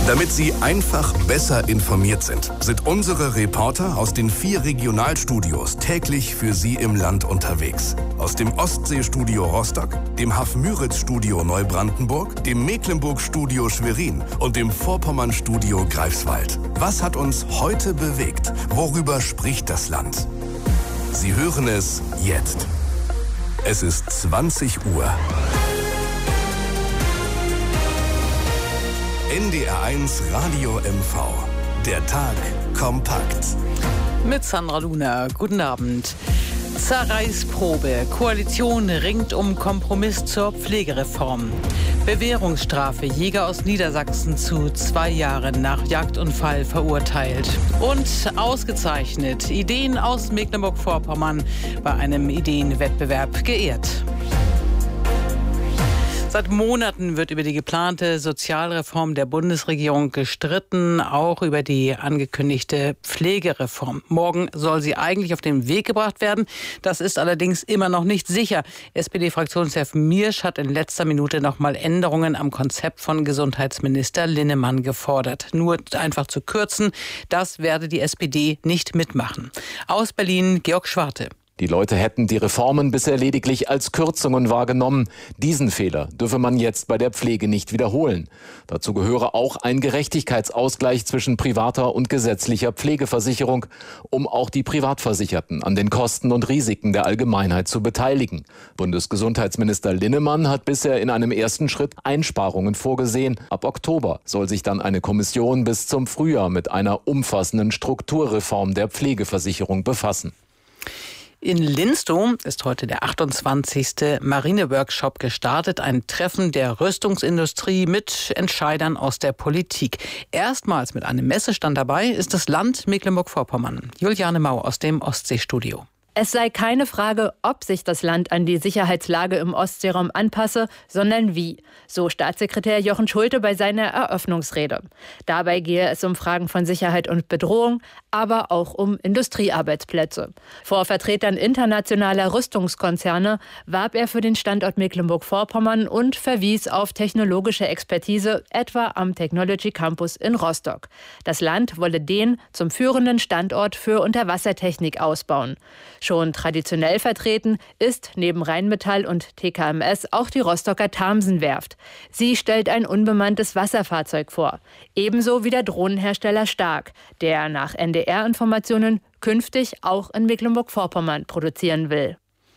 Damit Sie einfach besser informiert sind unsere Reporter aus den 4 Regionalstudios täglich für Sie im Land unterwegs. Aus dem Ostseestudio Rostock, dem Haff-Müritz-Studio Neubrandenburg, dem Mecklenburg-Studio Schwerin und dem Vorpommern-Studio Greifswald. Was hat uns heute bewegt? Worüber spricht das Land? Sie hören es jetzt. Es ist 20 Uhr. NDR1 Radio MV. Der Tag kompakt. Mit Sandra Luna. Guten Abend. Zerreißprobe. Koalition ringt um Kompromiss zur Pflegereform. Bewährungsstrafe. Jäger aus Niedersachsen zu 2 Jahren nach Jagdunfall verurteilt. Und ausgezeichnet. Ideen aus Mecklenburg-Vorpommern bei einem Ideenwettbewerb geehrt. Seit Monaten wird über die geplante Sozialreform der Bundesregierung gestritten, auch über die angekündigte Pflegereform. Morgen soll sie eigentlich auf den Weg gebracht werden. Das ist allerdings immer noch nicht sicher. SPD-Fraktionschef Miersch hat in letzter Minute nochmal Änderungen am Konzept von Gesundheitsminister Linnemann gefordert. Nur einfach zu kürzen, das werde die SPD nicht mitmachen. Aus Berlin, Georg Schwarte. Die Leute hätten die Reformen bisher lediglich als Kürzungen wahrgenommen. Diesen Fehler dürfe man jetzt bei der Pflege nicht wiederholen. Dazu gehöre auch ein Gerechtigkeitsausgleich zwischen privater und gesetzlicher Pflegeversicherung, um auch die Privatversicherten an den Kosten und Risiken der Allgemeinheit zu beteiligen. Bundesgesundheitsminister Linnemann hat bisher in einem ersten Schritt Einsparungen vorgesehen. Ab Oktober soll sich dann eine Kommission bis zum Frühjahr mit einer umfassenden Strukturreform der Pflegeversicherung befassen. In Linstow ist heute der 28. Marineworkshop gestartet. Ein Treffen der Rüstungsindustrie mit Entscheidern aus der Politik. Erstmals mit einem Messestand dabei ist das Land Mecklenburg-Vorpommern. Juliane Mau aus dem Ostseestudio. Es sei keine Frage, ob sich das Land an die Sicherheitslage im Ostseeraum anpasse, sondern wie. So Staatssekretär Jochen Schulte bei seiner Eröffnungsrede. Dabei gehe es um Fragen von Sicherheit und Bedrohung, aber auch um Industriearbeitsplätze. Vor Vertretern internationaler Rüstungskonzerne warb er für den Standort Mecklenburg-Vorpommern und verwies auf technologische Expertise, etwa am Technology Campus in Rostock. Das Land wolle den zum führenden Standort für Unterwassertechnik ausbauen. Schon traditionell vertreten ist neben Rheinmetall und TKMS auch die Rostocker Thamsenwerft. Sie stellt ein unbemanntes Wasserfahrzeug vor. Ebenso wie der Drohnenhersteller Stark, der nach NDR-Informationen künftig auch in Mecklenburg-Vorpommern produzieren will.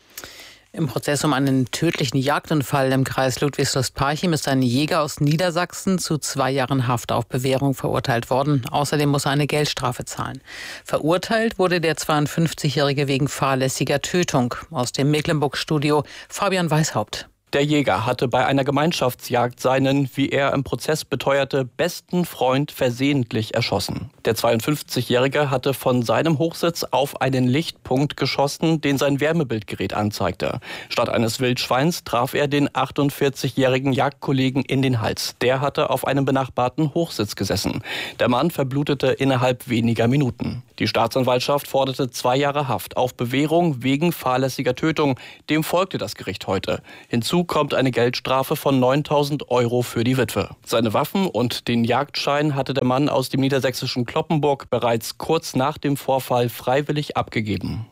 Im Prozess um einen tödlichen Jagdunfall im Kreis Ludwigslust-Parchim ist ein Jäger aus Niedersachsen zu 2 Jahren Haft auf Bewährung verurteilt worden. Außerdem muss er eine Geldstrafe zahlen. Verurteilt wurde der 52-Jährige wegen fahrlässiger Tötung. Aus dem Mecklenburg-Studio Fabian Weishaupt. Der Jäger hatte bei einer Gemeinschaftsjagd seinen, wie er im Prozess beteuerte, besten Freund versehentlich erschossen. Der 52-Jährige hatte von seinem Hochsitz auf einen Lichtpunkt geschossen, den sein Wärmebildgerät anzeigte. Statt eines Wildschweins traf er den 48-jährigen Jagdkollegen in den Hals. Der hatte auf einem benachbarten Hochsitz gesessen. Der Mann verblutete innerhalb weniger Minuten. Die Staatsanwaltschaft forderte 2 Jahre Haft auf Bewährung wegen fahrlässiger Tötung. Dem folgte das Gericht heute. Hinzu kommt eine Geldstrafe von 9.000 € für die Witwe. Seine Waffen und den Jagdschein hatte der Mann aus dem niedersächsischen Cloppenburg bereits kurz nach dem Vorfall freiwillig abgegeben.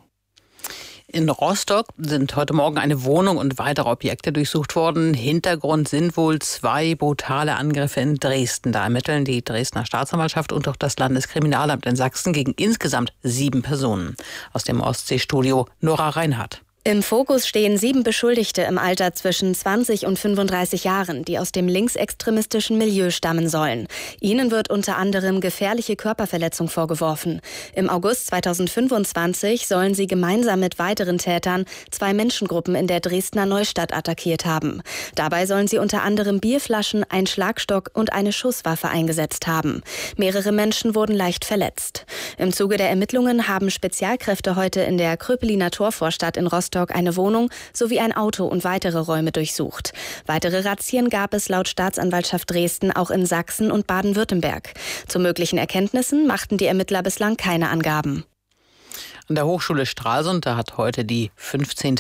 In Rostock sind heute Morgen eine Wohnung und weitere Objekte durchsucht worden. Hintergrund sind wohl 2 brutale Angriffe in Dresden. Da ermitteln die Dresdner Staatsanwaltschaft und auch das Landeskriminalamt in Sachsen gegen insgesamt 7 Personen. Aus dem Ostseestudio Nora Reinhardt. Im Fokus stehen 7 Beschuldigte im Alter zwischen 20 und 35 Jahren, die aus dem linksextremistischen Milieu stammen sollen. Ihnen wird unter anderem gefährliche Körperverletzung vorgeworfen. Im August 2025 sollen sie gemeinsam mit weiteren Tätern 2 Menschengruppen in der Dresdner Neustadt attackiert haben. Dabei sollen sie unter anderem Bierflaschen, einen Schlagstock und eine Schusswaffe eingesetzt haben. Mehrere Menschen wurden leicht verletzt. Im Zuge der Ermittlungen haben Spezialkräfte heute in der Kröpeliner Torvorstadt in Rostock eine Wohnung sowie ein Auto und weitere Räume durchsucht. Weitere Razzien gab es laut Staatsanwaltschaft Dresden auch in Sachsen und Baden-Württemberg. Zu möglichen Erkenntnissen machten die Ermittler bislang keine Angaben. An der Hochschule Stralsund, da hat heute die 15.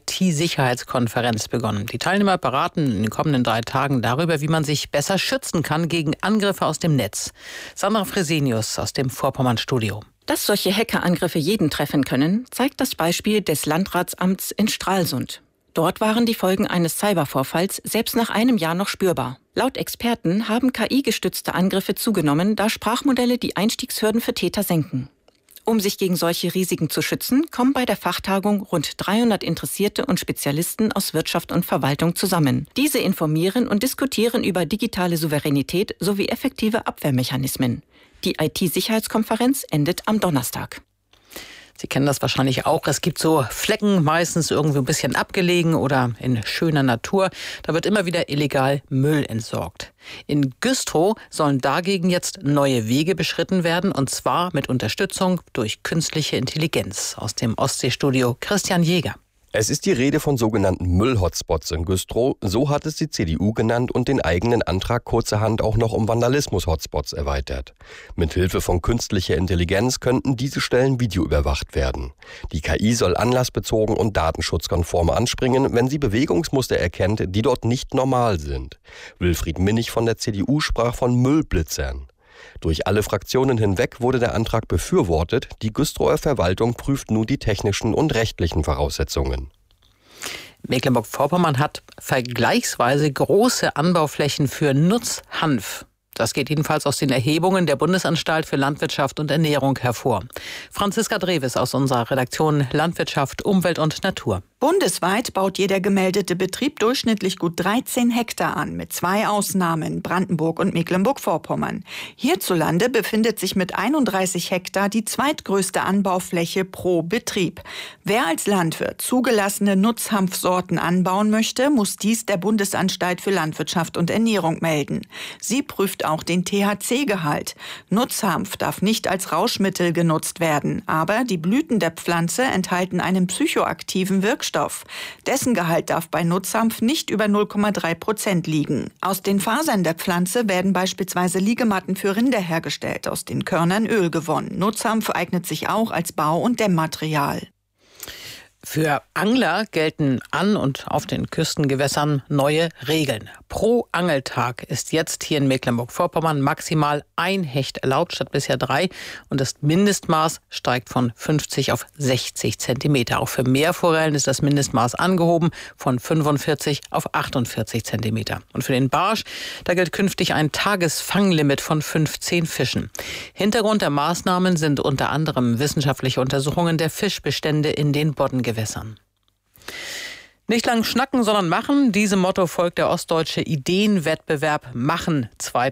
IT-Sicherheitskonferenz begonnen. Die Teilnehmer beraten in den kommenden 3 Tagen darüber, wie man sich besser schützen kann gegen Angriffe aus dem Netz. Sandra Fresenius aus dem Vorpommern-Studio. Dass solche Hackerangriffe jeden treffen können, zeigt das Beispiel des Landratsamts in Stralsund. Dort waren die Folgen eines Cybervorfalls selbst nach einem Jahr noch spürbar. Laut Experten haben KI-gestützte Angriffe zugenommen, da Sprachmodelle die Einstiegshürden für Täter senken. Um sich gegen solche Risiken zu schützen, kommen bei der Fachtagung rund 300 Interessierte und Spezialisten aus Wirtschaft und Verwaltung zusammen. Diese informieren und diskutieren über digitale Souveränität sowie effektive Abwehrmechanismen. Die IT-Sicherheitskonferenz endet am Donnerstag. Sie kennen das wahrscheinlich auch. Es gibt so Flecken, meistens irgendwie ein bisschen abgelegen oder in schöner Natur. Da wird immer wieder illegal Müll entsorgt. In Güstrow sollen dagegen jetzt neue Wege beschritten werden, und zwar mit Unterstützung durch künstliche Intelligenz. Aus dem Ostseestudio Christian Jäger. Es ist die Rede von sogenannten Müll-Hotspots in Güstrow. So hat es die CDU genannt und den eigenen Antrag kurzerhand auch noch um Vandalismus-Hotspots erweitert. Mithilfe von künstlicher Intelligenz könnten diese Stellen videoüberwacht werden. Die KI soll anlassbezogen und datenschutzkonform anspringen, wenn sie Bewegungsmuster erkennt, die dort nicht normal sind. Wilfried Minnig von der CDU sprach von Müllblitzern. Durch alle Fraktionen hinweg wurde der Antrag befürwortet. Die Güstrower Verwaltung prüft nun die technischen und rechtlichen Voraussetzungen. Mecklenburg-Vorpommern hat vergleichsweise große Anbauflächen für Nutzhanf. Das geht jedenfalls aus den Erhebungen der Bundesanstalt für Landwirtschaft und Ernährung hervor. Franziska Dreves aus unserer Redaktion Landwirtschaft, Umwelt und Natur. Bundesweit baut jeder gemeldete Betrieb durchschnittlich gut 13 Hektar an, mit 2 Ausnahmen, Brandenburg und Mecklenburg-Vorpommern. Hierzulande befindet sich mit 31 Hektar die zweitgrößte Anbaufläche pro Betrieb. Wer als Landwirt zugelassene Nutzhanfsorten anbauen möchte, muss dies der Bundesanstalt für Landwirtschaft und Ernährung melden. Sie prüft auch den THC-Gehalt. Nutzhanf darf nicht als Rauschmittel genutzt werden, aber die Blüten der Pflanze enthalten einen psychoaktiven Wirkstoff. Dessen Gehalt darf bei Nutzhanf nicht über 0,3% liegen. Aus den Fasern der Pflanze werden beispielsweise Liegematten für Rinder hergestellt, aus den Körnern Öl gewonnen. Nutzhanf eignet sich auch als Bau- und Dämmmaterial. Für Angler gelten an und auf den Küstengewässern neue Regeln. Pro Angeltag ist jetzt hier in Mecklenburg-Vorpommern maximal 1 Hecht erlaubt, statt bisher 3. Und das Mindestmaß steigt von 50 auf 60 Zentimeter. Auch für Meerforellen ist das Mindestmaß angehoben von 45 auf 48 Zentimeter. Und für den Barsch, da gilt künftig ein Tagesfanglimit von 15 Fischen. Hintergrund der Maßnahmen sind unter anderem wissenschaftliche Untersuchungen der Fischbestände in den Boddengewässern. Nicht lang schnacken, sondern machen. Diesem Motto folgt der ostdeutsche Ideenwettbewerb Machen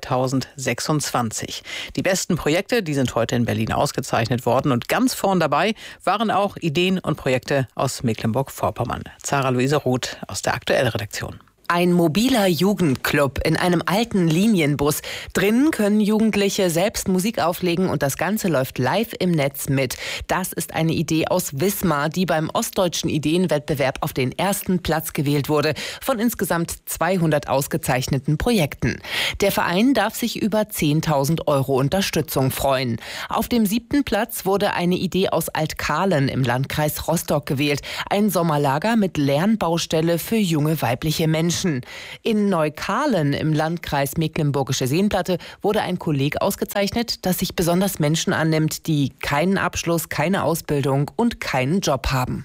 2026. Die besten Projekte, die sind heute in Berlin ausgezeichnet worden. Und ganz vorn dabei waren auch Ideen und Projekte aus Mecklenburg-Vorpommern. Zara Luise Ruth aus der Aktuell-Redaktion. Ein mobiler Jugendclub in einem alten Linienbus. Drinnen können Jugendliche selbst Musik auflegen und das Ganze läuft live im Netz mit. Das ist eine Idee aus Wismar, die beim ostdeutschen Ideenwettbewerb auf den 1. Platz gewählt wurde, von insgesamt 200 ausgezeichneten Projekten. Der Verein darf sich über 10.000 € Unterstützung freuen. Auf dem 7. Platz wurde eine Idee aus Altkahlen im Landkreis Rostock gewählt. Ein Sommerlager mit Lernbaustelle für junge weibliche Menschen. In Neukahlen im Landkreis Mecklenburgische Seenplatte wurde ein Kolleg ausgezeichnet, das sich besonders Menschen annimmt, die keinen Abschluss, keine Ausbildung und keinen Job haben.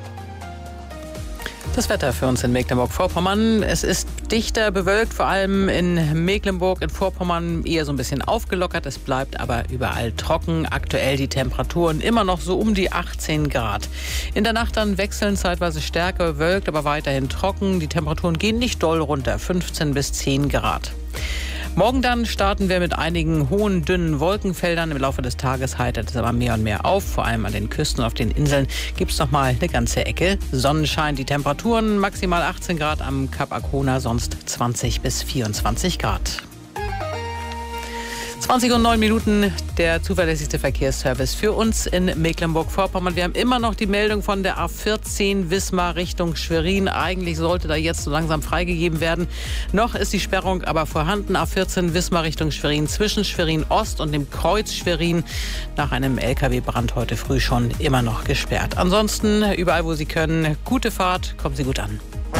Das Wetter für uns in Mecklenburg-Vorpommern. Es ist dichter bewölkt, vor allem in Mecklenburg, in Vorpommern eher so ein bisschen aufgelockert. Es bleibt aber überall trocken. Aktuell die Temperaturen immer noch so um die 18 Grad. In der Nacht dann wechseln zeitweise stärker bewölkt, aber weiterhin trocken. Die Temperaturen gehen nicht doll runter, 15 bis 10 Grad. Morgen dann starten wir mit einigen hohen, dünnen Wolkenfeldern. Im Laufe des Tages heitert es aber mehr und mehr auf. Vor allem an den Küsten und auf den Inseln gibt es noch mal eine ganze Ecke Sonnenschein. Die Temperaturen maximal 18 Grad am Kap Arkona, sonst 20 bis 24 Grad. 20:09, der zuverlässigste Verkehrsservice für uns in Mecklenburg-Vorpommern. Wir haben immer noch die Meldung von der A14 Wismar Richtung Schwerin. Eigentlich sollte da jetzt so langsam freigegeben werden. Noch ist die Sperrung aber vorhanden. A14 Wismar Richtung Schwerin zwischen Schwerin Ost und dem Kreuz Schwerin. Nach einem LKW-Brand heute früh schon immer noch gesperrt. Ansonsten überall, wo Sie können, gute Fahrt, kommen Sie gut an.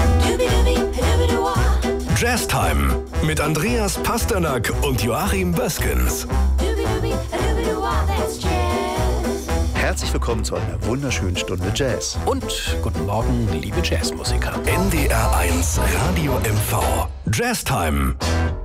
Jazztime mit Andreas Pasternak und Joachim Böskens. Herzlich willkommen zu einer wunderschönen Stunde Jazz. Und guten Morgen, liebe Jazzmusiker. NDR 1 Radio MV. Jazztime.